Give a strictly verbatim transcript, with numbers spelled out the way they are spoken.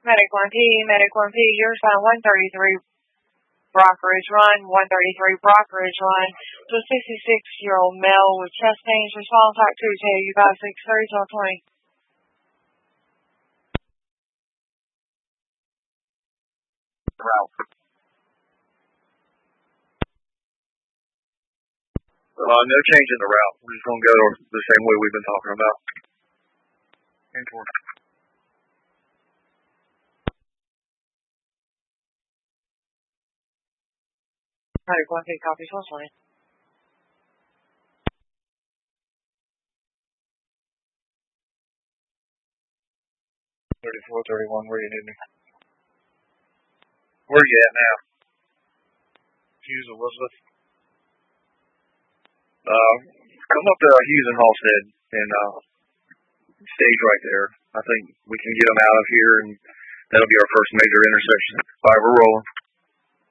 Medic one P, Medic one P, you're assigned one thirty-three Brockridge Run, one thirty-three Brockridge Run, to a sixty-six-year-old male with chest pains. Response talk to J U five six three, twelve twenty. Route. Uh, no change in the route. We're just going to go the same way we've been talking about. And forward. Medic one P, copy, twelve twenty. thirty-four thirty-one, where you need me? Where you at now? Hughes, Elizabeth. Uh, come up to Hughes and Halstead and uh, stage right there. I think we can get them out of here, and that'll be our first major intersection. All right, we're rolling.